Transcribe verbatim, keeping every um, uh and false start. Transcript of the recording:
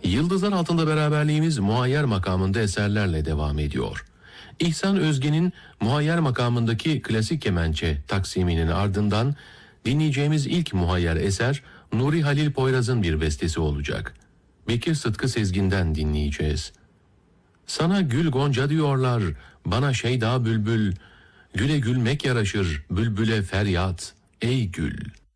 Yıldızlar Altında beraberliğimiz muayyer makamında eserlerle devam ediyor. İhsan Özge'nin muayyer makamındaki klasik kemençe taksiminin ardından dinleyeceğimiz ilk muayyer eser Nuri Halil Poyraz'ın bir bestesi olacak. Bekir Sıtkı Sezgin'den dinleyeceğiz. Sana gül gonca diyorlar, bana şeyda bülbül, güle gülmek yaraşır, bülbüle feryat, ey gül.